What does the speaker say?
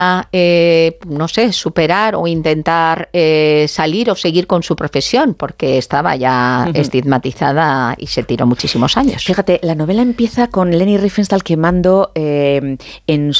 no sé, superar o intentar salir o seguir con su profesión, porque estaba ya estigmatizada y se tiró muchísimos años. Fíjate, la novela empieza con Leni Riefenstahl quemando en